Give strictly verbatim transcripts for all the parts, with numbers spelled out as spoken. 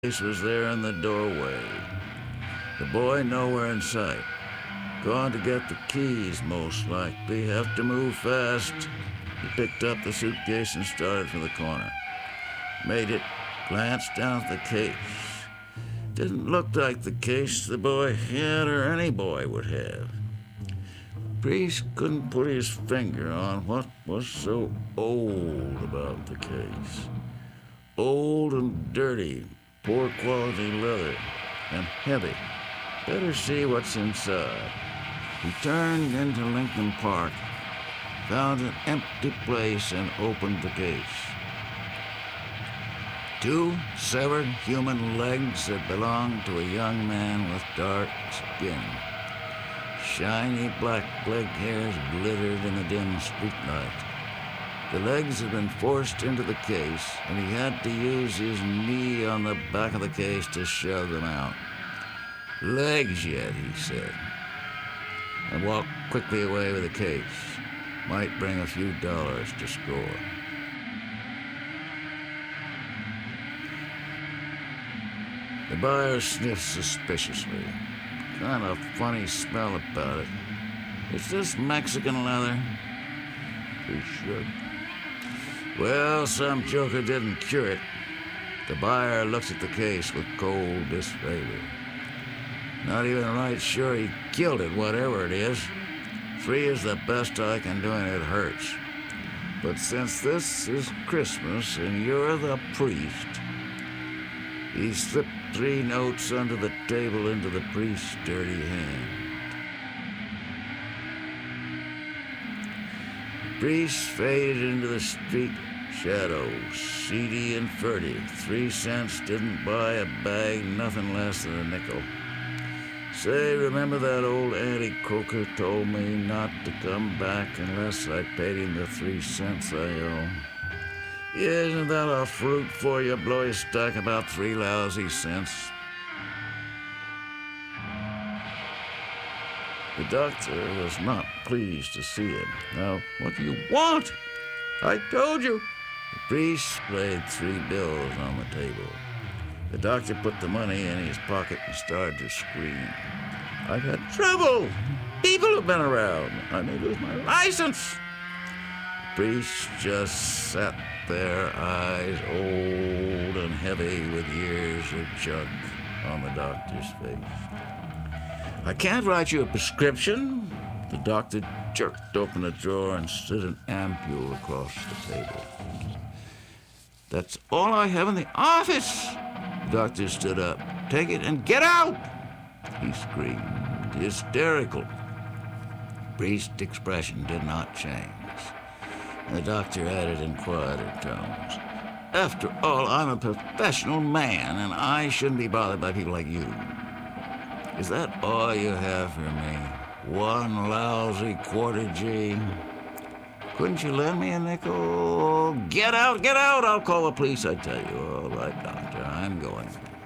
Case was there in the doorway. The boy nowhere in sight. Gone to get the keys, most likely. Have to move fast. He picked up the suitcase and started for the corner. Made it, glanced down at the case. Didn't look like the case the boy had or any boy would have. Priest couldn't put his finger on what was so old about the case. Old and dirty, poor quality leather, and heavy. Better see what's inside. He turned into Lincoln Park, found an empty place, and opened the case. Two severed human legs that belonged to a young man with dark skin. Shiny black leg hairs glittered in the dim streetlight. The legs had been forced into the case, and he had to use his knee on the back of the case to shove them out. Legs yet, he said, and walked quickly away with the case. Might bring a few dollars to score. The buyer sniffed suspiciously. Kind of funny smell about it. Is this Mexican leather? He shrugged. Well, some joker didn't cure it. The buyer looks at the case with cold disfavor. Not even right sure he killed it, whatever it is. Three is the best I can do, and it hurts. But since this is Christmas and you're the priest, he slipped three notes under the table into the priest's dirty hand. The priest faded into the street shadows, seedy and furtive. Three cents didn't buy a bag, nothing less than a nickel. Say, remember that old Auntie Coker told me not to come back unless I paid him the three cents I owe? Isn't that a fruit for you? Blow his stack about three lousy cents. The doctor was not pleased to see him. Now, what do you want? I told you. The priest laid three bills on the table. The doctor put the money in his pocket and started to scream. I've had trouble. People have been around. I may lose my license. The priest just sat there, eyes old and heavy with years of junk on the doctor's face. I can't write you a prescription. The doctor jerked open a drawer and slid an ampule across the table. That's all I have in the office. The doctor stood up. Take it and get out, he screamed, hysterical. The priest's expression did not change. The doctor added in quieter tones, after all, I'm a professional man, and I shouldn't be bothered by people like you. Is that all you have for me? One lousy quarter G? Couldn't you lend me a nickel? Get out, get out! I'll call the police, I tell you. All right, doctor, I'm going.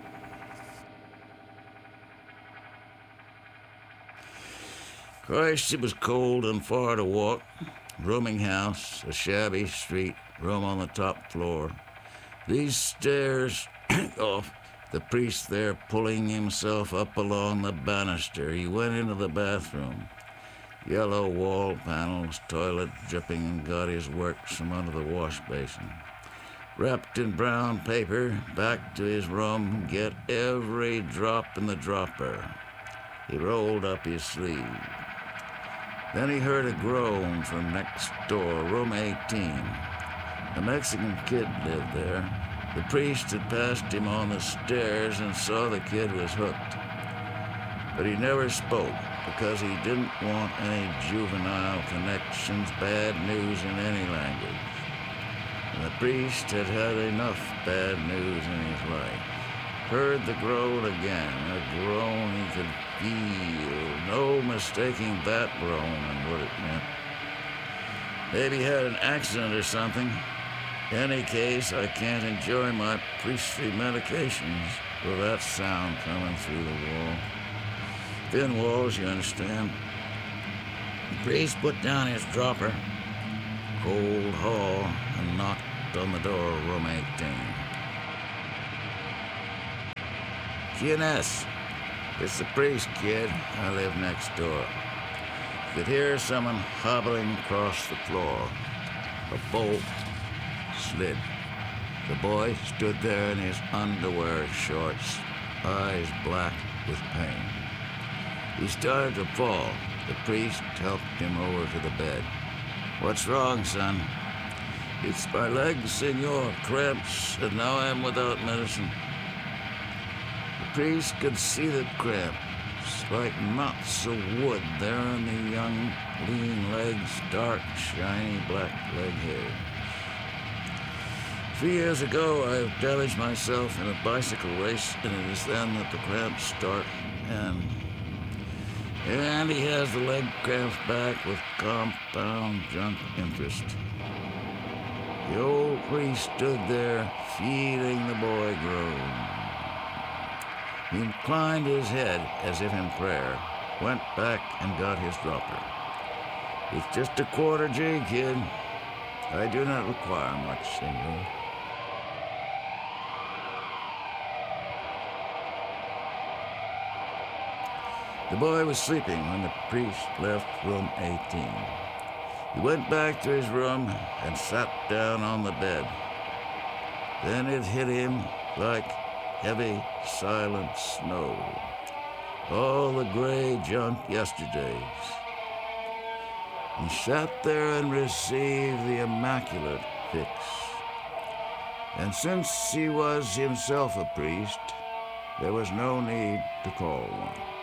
Christ, it was cold and far to walk. Rooming house, a shabby street, room on the top floor. These stairs off, the priest there pulling himself up along the banister. He went into the bathroom. Yellow wall panels, toilet dripping, and got his works from under the wash basin. Wrapped in brown paper, back to his room, get every drop in the dropper. He rolled up his sleeve. Then he heard a groan from next door, room eighteen. A Mexican kid lived there. The priest had passed him on the stairs and saw the kid was hooked. But he never spoke because he didn't want any juvenile connections, bad news in any language. And the priest had had enough bad news in his life. Heard the groan again, a groan he could feel. No mistaking that groan and what it meant. Maybe he had an accident or something. In any case, I can't enjoy my priestly medications with that sound coming through the wall. Thin walls, you understand. The priest put down his dropper, cold hall, and knocked on the door of room eighteen. Q and S. It's the priest, kid. I live next door. You could hear someone hobbling across the floor. A bolt slid. The boy stood there in his underwear shorts, eyes black with pain. He started to fall. The priest helped him over to the bed. What's wrong, son? It's my legs, senor. Cramps, and now I'm without medicine. The priest could see the cramps, like knots of wood there in the young, lean legs, dark, shiny black leg hairs. Three years ago, I damaged myself in a bicycle race, and it is then that the cramps start. And, and he has the leg cramps back with compound junk interest. The old priest stood there, feeling the boy groan. He inclined his head as if in prayer, went back and got his dropper. It's just a quarter G, kid. I do not require much, senor. The boy was sleeping when the priest left room eighteen. He went back to his room and sat down on the bed. Then it hit him like heavy, silent snow. All the gray junk yesterdays. He sat there and received the immaculate fix. And since he was himself a priest, there was no need to call one.